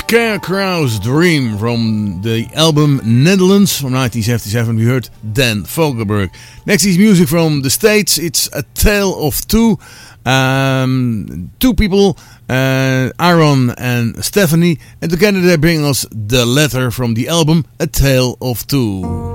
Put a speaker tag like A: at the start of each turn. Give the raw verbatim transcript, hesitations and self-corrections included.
A: Scarecrow's Dream from the album Netherlands from nineteen seventy-seven. We heard Dan Fogelberg. Next is music from the States. It's A Tale of Two. Um, two people, uh, Aaron and Stephanie. And together they bring us The Letter from the album A Tale of Two.